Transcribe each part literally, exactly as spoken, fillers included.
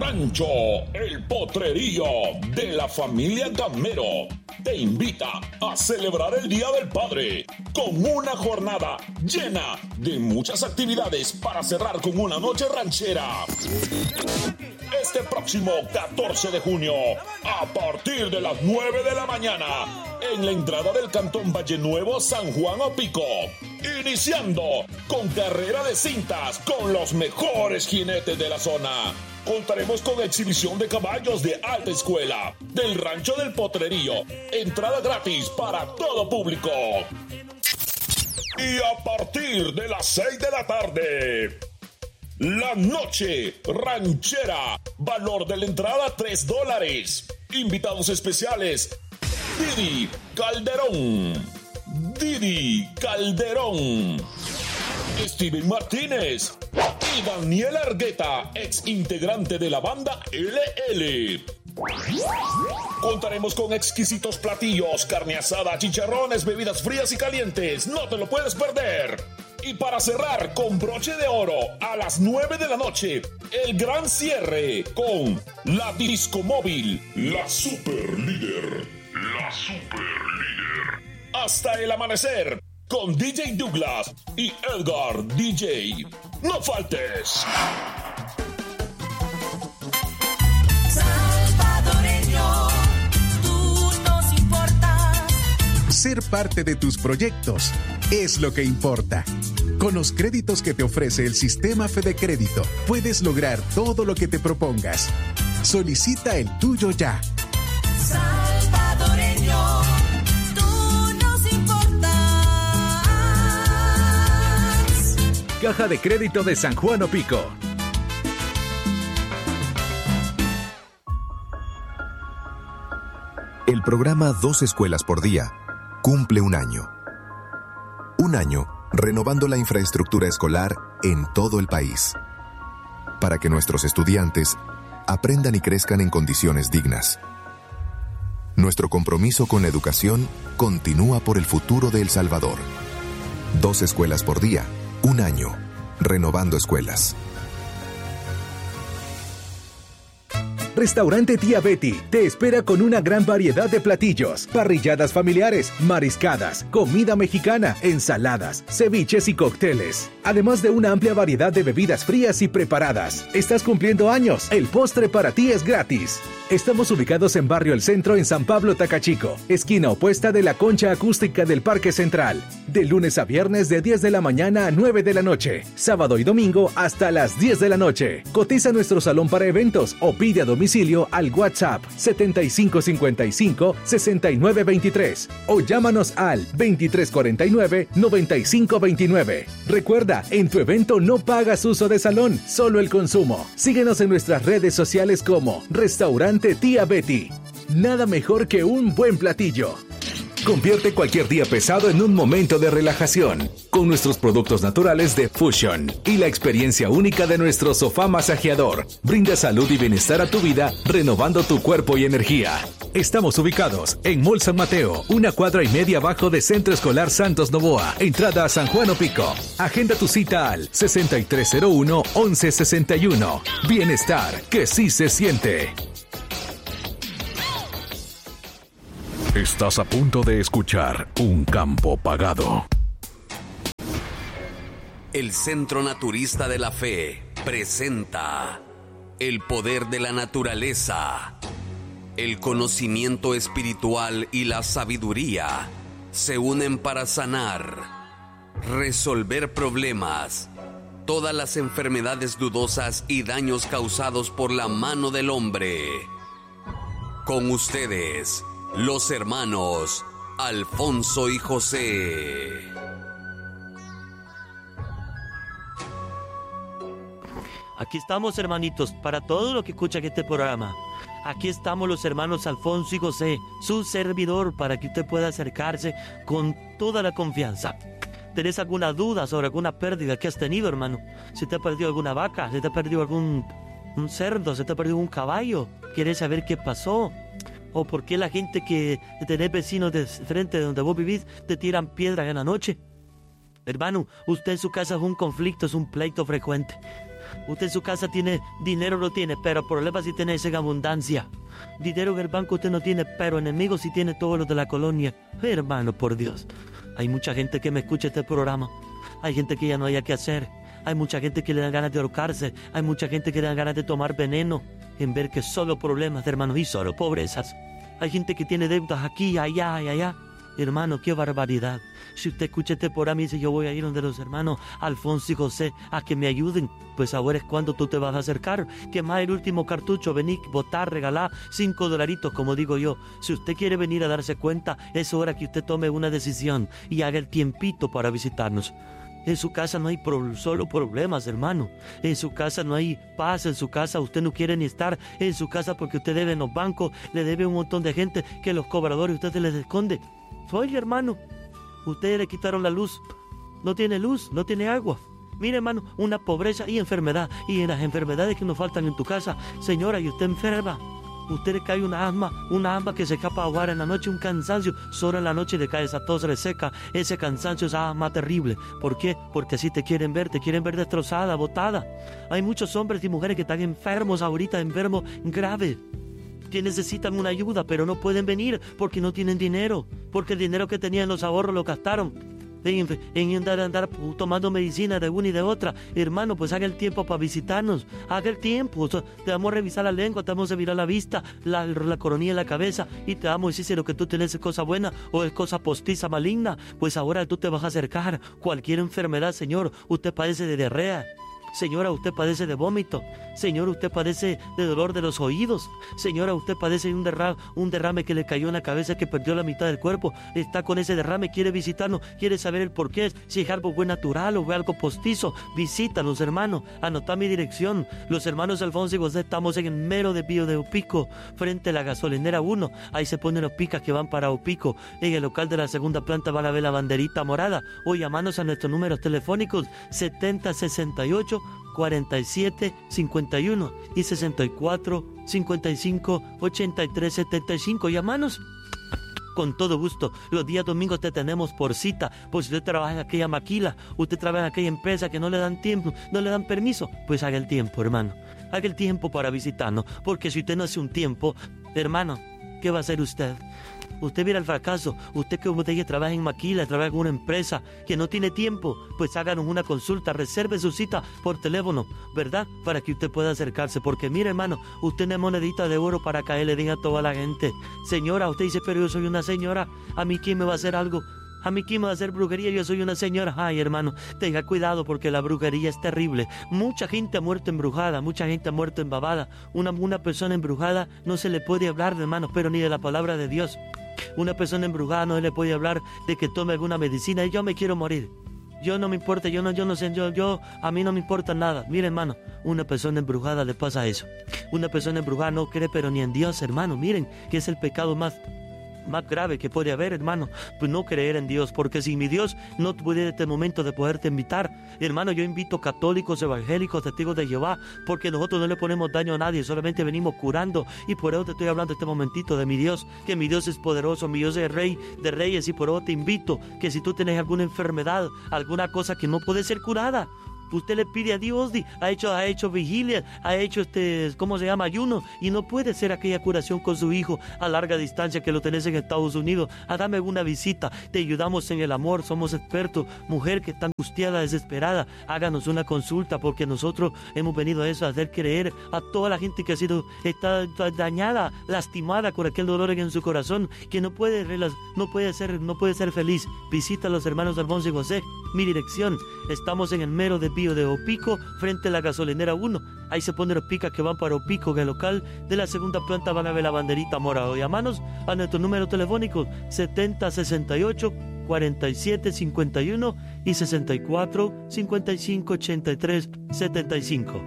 Rancho El Potrerío de la familia Gamero te invita a celebrar el Día del Padre con una jornada llena de muchas actividades para cerrar con una noche ranchera. Este próximo catorce de junio, a partir de las nueve de la mañana, en la entrada del Cantón Valle Nuevo, San Juan Opico, iniciando con carrera de cintas con los mejores jinetes de la zona. Contaremos con exhibición de caballos de alta escuela del Rancho del Potrerío, entrada gratis para todo público. Y a partir de las seis de la tarde, la noche ranchera, valor de la entrada tres dólares. Invitados especiales, Didi Calderón, Didi Calderón, Steven Martínez y Daniel Argueta, ex integrante de la banda L L. Contaremos con exquisitos platillos, carne asada, chicharrones, bebidas frías y calientes. No te lo puedes perder. Y para cerrar con broche de oro, a las nueve de la noche, el gran cierre con la Disco Móvil, la super líder, la super líder. Hasta el amanecer, con D J Douglas y Edgar D J. ¡No faltes! Salvadoreño, tú nos importas. Ser parte de tus proyectos es lo que importa. Con los créditos que te ofrece el sistema Fede Crédito, puedes lograr todo lo que te propongas. Solicita el tuyo ya. Salvadoreño, tú nos importas. Caja de Crédito de San Juan Opico. El programa Dos Escuelas por Día cumple un año. Un año renovando la infraestructura escolar en todo el país, para que nuestros estudiantes aprendan y crezcan en condiciones dignas. Nuestro compromiso con la educación continúa por el futuro de El Salvador. Dos escuelas por día, un año, renovando escuelas. Restaurante Tía Betty te espera con una gran variedad de platillos, parrilladas familiares, mariscadas, comida mexicana, ensaladas, ceviches y cócteles. Además de una amplia variedad de bebidas frías y preparadas. Estás cumpliendo años, el postre para ti es gratis. Estamos ubicados en Barrio El Centro, en San Pablo, Tacachico, esquina opuesta de la concha acústica del Parque Central. De lunes a viernes de diez de la mañana a nueve de la noche. Sábado y domingo hasta las diez de la noche. Cotiza nuestro salón para eventos o pide a domicilio al WhatsApp setenta y cinco cincuenta y cinco sesenta y nueve veintitrés o llámanos al veintitrés cuarenta y nueve noventa y cinco veintinueve. Recuerda, en tu evento no pagas uso de salón, solo el consumo. Síguenos en nuestras redes sociales como Restaurante Tía Betty. Nada mejor que un buen platillo. Convierte cualquier día pesado en un momento de relajación con nuestros productos naturales de Fusion y la experiencia única de nuestro sofá masajeador. Brinda salud y bienestar a tu vida, renovando tu cuerpo y energía. Estamos ubicados en Mall San Mateo, una cuadra y media abajo de Centro Escolar Santos Novoa, entrada a San Juan Opico. Agenda tu cita al sesenta y tres cero uno once sesenta y uno. Bienestar que sí se siente. Estás a punto de escuchar Un Campo Pagado. El Centro Naturista de la Fe presenta el poder de la naturaleza. El conocimiento espiritual y la sabiduría se unen para sanar, resolver problemas, todas las enfermedades dudosas y daños causados por la mano del hombre. Con ustedes, los hermanos Alfonso y José. Aquí estamos, hermanitos, para todo lo que escucha este programa. Aquí estamos los hermanos Alfonso y José, su servidor, para que usted pueda acercarse con toda la confianza. ¿Tenés alguna duda sobre alguna pérdida que has tenido, hermano? ¿Se te ha perdido alguna vaca? ¿Se te ha perdido algún un cerdo? ¿Se te ha perdido un caballo? ¿Quieres saber qué pasó? ¿O por qué la gente que tenés vecinos de frente de donde vos vivís te tiran piedras en la noche? Hermano, usted en su casa es un conflicto, es un pleito frecuente. Usted en su casa tiene dinero, lo tiene, pero problemas sí tiene en abundancia. Dinero en el banco usted no tiene, pero enemigos sí tiene todos los de la colonia. Hermano, por Dios. Hay mucha gente que me escucha este programa. Hay gente que ya no haya qué hacer. Hay mucha gente que le dan ganas de ahorcarse. Hay mucha gente que le dan ganas de tomar veneno en ver que solo problemas, hermanos, y solo pobrezas. Hay gente que tiene deudas aquí, allá y allá. Hermano, qué barbaridad. Si usted escucha este programa y dice, yo voy a ir donde los hermanos Alfonso y José a que me ayuden, pues ahora es cuando tú te vas a acercar. Quemar el último cartucho, venir, votar, regalar cinco dolaritos, como digo yo. Si usted quiere venir a darse cuenta, es hora que usted tome una decisión y haga el tiempito para visitarnos. En su casa no hay pro- solo problemas, hermano. En su casa no hay paz. En su casa usted no quiere ni estar en su casa porque usted debe en los bancos, le debe a un montón de gente que los cobradores usted se les esconde. Oye, hermano, ustedes le quitaron la luz. No tiene luz, no tiene agua. Mire, hermano, una pobreza y enfermedad. Y en las enfermedades que nos faltan en tu casa, señora, y usted enferma. Usted le cae una asma, una asma que se escapa a ahogar en la noche, un cansancio. Solo en la noche le cae esa tos reseca, ese cansancio, esa asma terrible. ¿Por qué? Porque así te quieren ver, te quieren ver destrozada, botada. Hay muchos hombres y mujeres que están enfermos ahorita, enfermos graves, que necesitan una ayuda, pero no pueden venir porque no tienen dinero, porque el dinero que tenían los ahorros lo gastaron en, en andar, andar tomando medicina de una y de otra. Hermano, pues haga el tiempo para visitarnos, haga el tiempo. O sea, te vamos a revisar la lengua, te vamos a mirar la vista, la, la coronilla en la cabeza, y te vamos a decir si lo que tú tienes es cosa buena o es cosa postiza, maligna. Pues ahora tú te vas a acercar. Cualquier enfermedad, señor, usted padece de diarrea. Señora, usted padece de vómito. Señor, usted padece de dolor de los oídos. Señora, usted padece de un derrame, un derrame que le cayó en la cabeza, que perdió la mitad del cuerpo. Está con ese derrame, quiere visitarnos, quiere saber el por qué, si es algo buen natural o algo postizo. Visítanos, hermano. Anota mi dirección. Los hermanos Alfonso y José estamos en el mero de Pío de Opico, frente a la gasolinera uno. Ahí se ponen los picas que van para Opico. En el local de la segunda planta van a ver la banderita morada. O llamanos a nuestros números telefónicos setenta sesenta y ocho cuarenta y siete cincuenta y uno y sesenta y cuatro cincuenta y cinco ochenta y tres setenta y cinco. Llámanos con todo gusto. Los días domingos te tenemos por cita. Pues si usted trabaja en aquella maquila, usted trabaja en aquella empresa que no le dan tiempo, no le dan permiso, pues haga el tiempo, hermano. Haga el tiempo para visitarnos, porque si usted no hace un tiempo, hermano, ¿qué va a hacer usted? Usted mira el fracaso. Usted que usted trabaja en maquila, trabaja en una empresa que no tiene tiempo, pues háganos una consulta, reserve su cita por teléfono, ¿verdad? Para que usted pueda acercarse, porque mire, hermano, usted no es monedita de oro para caer, le diga a toda la gente. Señora, usted dice, pero yo soy una señora, ¿a mí quién me va a hacer algo? ¿A mí quién me va a hacer brujería? Yo soy una señora. Ay, hermano, tenga cuidado porque la brujería es terrible. Mucha gente ha muerto embrujada, mucha gente ha muerto embabada. Una, una persona embrujada no se le puede hablar de, hermanos, pero ni de la palabra de Dios. Una persona embrujada no le puede hablar de que tome alguna medicina y yo me quiero morir. Yo no me importa, yo no, yo no sé, yo, yo, a mí no me importa nada. Mire, hermano, una persona embrujada le pasa eso. Una persona embrujada no cree pero ni en Dios, hermano. Miren que es el pecado más... más grave que puede haber, hermano, pues no creer en Dios, porque sin mi Dios no tuviera este momento de poderte invitar. Hermano, yo invito católicos, evangélicos, testigos de Jehová, porque nosotros no le ponemos daño a nadie, solamente venimos curando, y por eso te estoy hablando este momentito de mi Dios, que mi Dios es poderoso, mi Dios es rey de reyes, y por eso te invito que si tú tienes alguna enfermedad, alguna cosa que no puede ser curada, usted le pide a Dios, ha hecho, ha hecho vigilia, ha hecho este, ¿cómo se llama? Ayuno, y no puede ser aquella curación con su hijo a larga distancia que lo tenés en Estados Unidos. Ah, dame una visita, te ayudamos en el amor, somos expertos. Mujer que está angustiada, desesperada, háganos una consulta, porque nosotros hemos venido a eso, a hacer creer a toda la gente que ha sido, está dañada, lastimada con aquel dolor en su corazón, que no puede, no puede ser, no puede ser feliz. Visita a los hermanos Alfonso y José. Mi dirección, estamos en el mero de Pío de Opico, frente a la gasolinera uno. Ahí se ponen los picas que van para Opico, en el local de la segunda planta van a ver la banderita morada. Llamanos a nuestro número telefónico setenta sesenta y ocho cuarenta y siete cincuenta y uno y sesenta y cuatro cincuenta y cinco ochenta y tres setenta y cinco.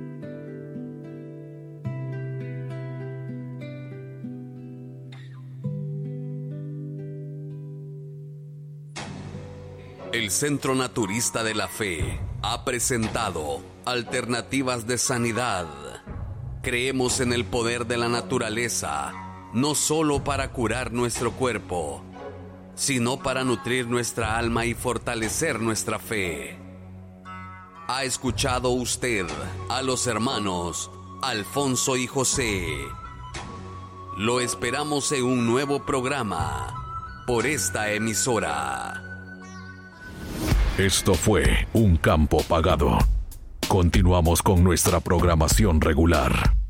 El Centro Naturista de la Fe ha presentado Alternativas de Sanidad. Creemos en el poder de la naturaleza, no solo para curar nuestro cuerpo, sino para nutrir nuestra alma y fortalecer nuestra fe. Ha escuchado usted a los hermanos Alfonso y José. Lo esperamos en un nuevo programa por esta emisora. Esto fue Un Campo Pagado. Continuamos con nuestra programación regular.